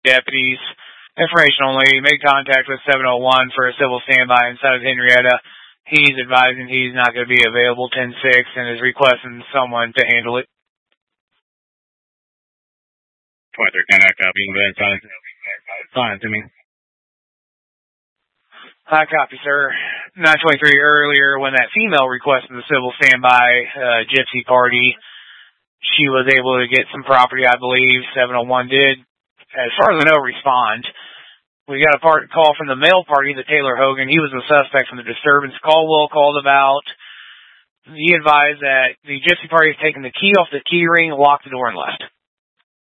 deputies. Information only. Make contact with 701 for a civil standby inside of Henrietta. He's advising he's not going to be available 10-6 and is requesting someone to handle it. 23 Connect, copy. Silent to me. I copy, sir. 923 earlier, when that female requested the civil standby gypsy party, she was able to get some property, I believe. 701 did. As far as I know, respond. We got a call from the male party, the Taylor Hogan. He was the suspect from the disturbance. Caldwell called about. He advised that the gypsy party has taken the key off the key ring, locked the door, and left.